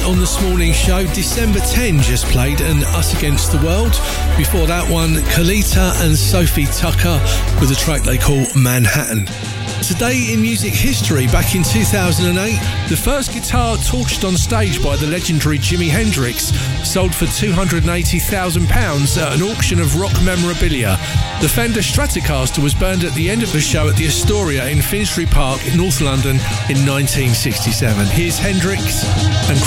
on this morning's show. December 10 just played and Us Against the World. Before that one, Kalita and Sophie Tucker with a track they call Manhattan. Today in music history, back in 2008, the first guitar torched on stage by the legendary Jimi Hendrix sold for £280,000 at an auction of rock memorabilia. The Fender Stratocaster was burned at the end of the show at the Astoria in Finsbury Park, North London in 1967. Here's Hendrix and